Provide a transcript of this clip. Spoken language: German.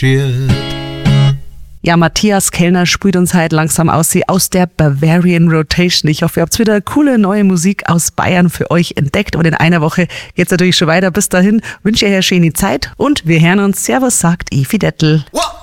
Ja, Matthias Kellner spielt uns halt langsam aus der Bavarian Rotation. Ich hoffe, ihr habt wieder coole neue Musik aus Bayern für euch entdeckt. Und in einer Woche geht's natürlich schon weiter. Bis dahin wünsche ich euch eine schöne Zeit und wir hören uns. Servus, sagt Evi Dettel.